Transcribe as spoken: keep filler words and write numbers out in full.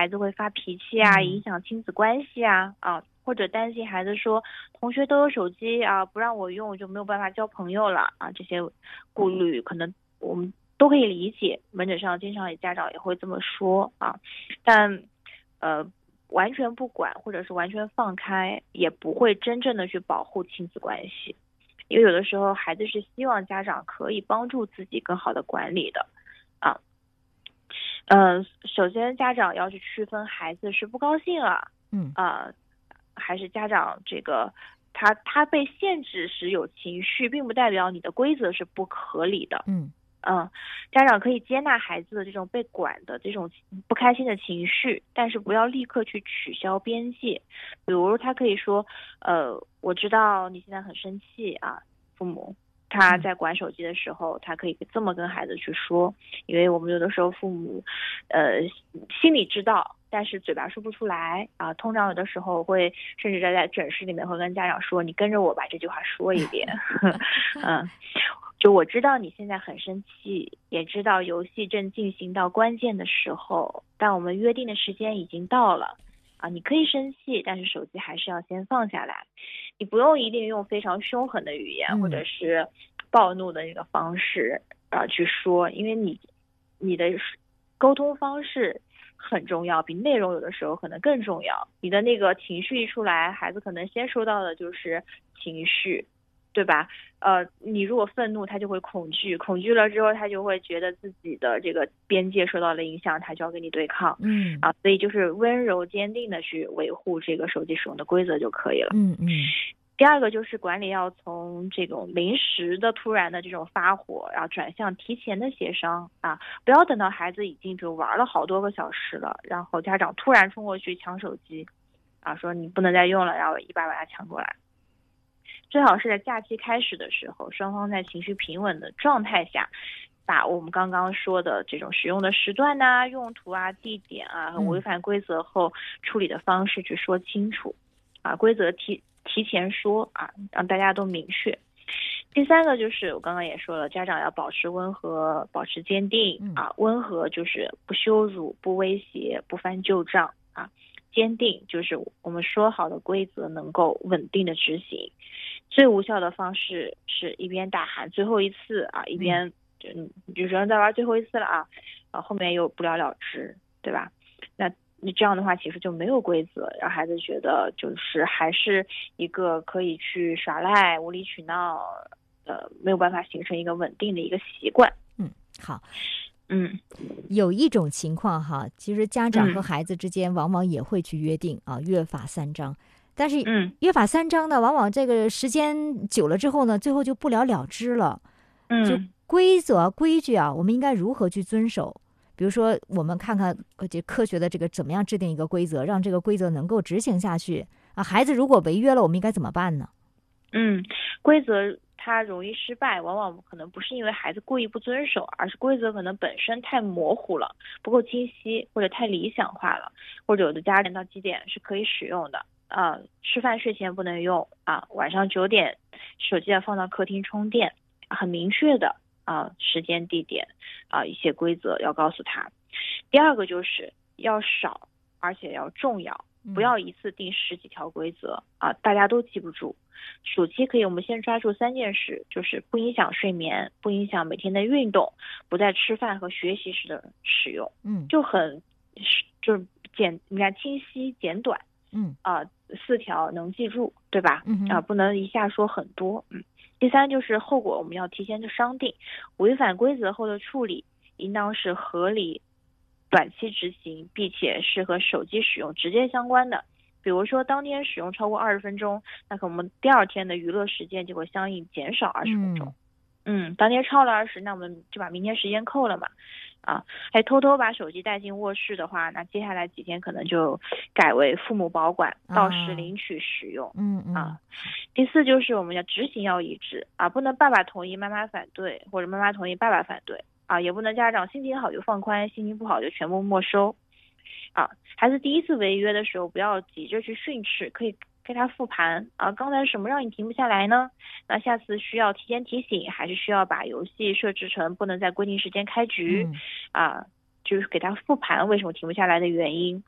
孩子会发脾气啊， 嗯影响亲子关系啊啊，或者担心孩子说同学都有手机啊，不让我用就没有办法交朋友了啊，这些顾虑可能我们都可以理解，门诊上经常有家长也会这么说啊，但呃完全不管或者是完全放开，也不会真正的去保护亲子关系，因为有的时候孩子是希望家长可以帮助自己更好的管理的啊。嗯、呃，首先家长要去区分孩子是不高兴了， 嗯啊、呃，还是家长这个他他被限制时有情绪，并不代表你的规则是不合理的。 嗯嗯，家长可以接纳孩子的这种被管的这种不开心的情绪，但是不要立刻去取消边界。比如他可以说，呃，我知道你现在很生气啊，父母。他在管手机的时候，他可以这么跟孩子去说，因为我们有的时候父母，呃，心里知道，但是嘴巴说不出来啊。通常有的时候会，甚至在在诊室里面会跟家长说：“你跟着我把这句话说一遍。”嗯，就我知道你现在很生气，也知道游戏正进行到关键的时候，但我们约定的时间已经到了。啊，你可以生气，但是手机还是要先放下来。你不用一定用非常凶狠的语言、嗯、或者是暴怒的那个方式啊去说，因为你你的沟通方式很重要，比内容有的时候可能更重要。你的那个情绪一出来，孩子可能先收到的就是情绪，对吧？呃，你如果愤怒，他就会恐惧，恐惧了之后，他就会觉得自己的这个边界受到了影响，他就要跟你对抗。 嗯啊，所以就是温柔坚定的去维护这个手机使用的规则就可以了。 嗯嗯。 第二个就是管理要从这种临时的、突然的这种发火，然后转向提前的协商啊，不要等到孩子已经就玩了好多个小时了，然后家长突然冲过去抢手机，啊，说你不能再用了，然后一把把它抢过来。最好是在假期开始的时候，双方在情绪平稳的状态下，把我们刚刚说的这种使用的时段呐、啊、用途啊、地点啊和违反规则后处理的方式去说清楚，啊，规则提提前说啊，让大家都明确。第三个就是我刚刚也说了，家长要保持温和，保持坚定啊，温和就是不羞辱、不威胁、不翻旧账啊，坚定就是我们说好的规则能够稳定的执行。最无效的方式是一边大喊最后一次啊，一边就就说再玩最后一次了啊，啊后面又不了了之，对吧？那你这样的话其实就没有规则，让孩子觉得就是还是一个可以去耍赖、无理取闹，呃，没有办法形成一个稳定的一个习惯。 嗯，好。 嗯， 有一种情况哈，其实家长和孩子之间往往也会去约定、嗯、啊，约法三章。但是约法三章呢，往往这个时间久了之后呢，最后就不了了之了。 嗯， 就规则规矩啊，我们应该如何去遵守？比如说，我们看看这科学的这个怎么样制定一个规则，让这个规则能够执行下去啊。孩子如果违约了，我们应该怎么办呢？ 嗯，规则它容易失败，往往可能不是因为孩子故意不遵守，而是规则可能本身太模糊了，不够清晰，或者太理想化了，或者有的家人到几点是可以使用的。啊，吃饭睡前不能用啊，晚上九点手机要放到客厅充电，很明确的啊时间地点啊一些规则要告诉他。第二个就是要少，而且要重要，不要一次定十几条规则啊，大家都记不住。暑期可以我们先抓住三件事，就是不影响睡眠，不影响每天的运动，不在吃饭和学习时的使用， 嗯， 就很就是简你看清晰简短。 嗯啊、呃，四条能记住，对吧？ 嗯啊、呃，不能一下说很多。嗯，第三就是后果，我们要提前就商定，违反规则后的处理应当是合理、短期执行，并且是和手机使用直接相关的。比如说当天使用超过二十分钟，那可我们第二天的娱乐时间就会相应减少二十分钟。嗯, 嗯，当天超了二十，那我们就把明天时间扣了嘛。啊，还偷偷把手机带进卧室的话，那接下来几天可能就改为父母保管，到时领取使用。 啊、嗯嗯。 啊，第四就是我们要执行要一致啊，不能爸爸同意妈妈反对，或者妈妈同意爸爸反对啊，也不能家长心情好就放宽，心情不好就全部没收。啊，孩子第一次违约的时候，不要急着去训斥，可以给他复盘啊，刚才什么让你停不下来呢？那下次需要提前提醒，还是需要把游戏设置成不能在规定时间开局、嗯、啊，就是给他复盘为什么停不下来的原因